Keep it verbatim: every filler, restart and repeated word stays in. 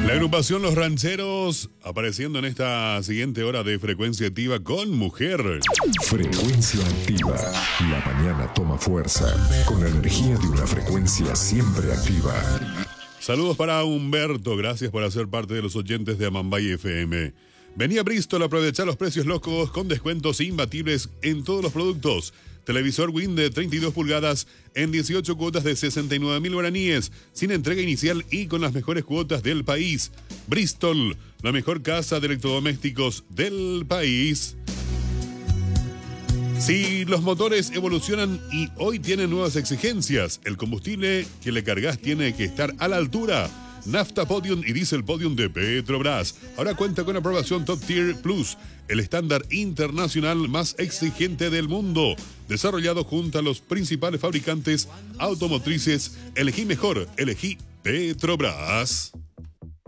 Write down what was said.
La agrupación Los Rancheros apareciendo en esta siguiente hora de Frecuencia Activa con Mujer. Frecuencia Activa. La mañana toma fuerza con la energía de una frecuencia siempre activa. Saludos para Humberto, gracias por hacer parte de los oyentes de Amambay F M. Vení a Bristol a aprovechar los precios locos con descuentos imbatibles en todos los productos. Televisor Win de treinta y dos pulgadas en dieciocho cuotas de sesenta y nueve mil guaraníes, sin entrega inicial y con las mejores cuotas del país. Bristol, la mejor casa de electrodomésticos del país. Si los motores evolucionan y hoy tienen nuevas exigencias, el combustible que le cargas tiene que estar a la altura. Nafta Podium y Diesel Podium de Petrobras ahora cuenta con aprobación Top Tier Plus, el estándar internacional más exigente del mundo. Desarrollado junto a los principales fabricantes automotrices, elegí mejor, elegí Petrobras.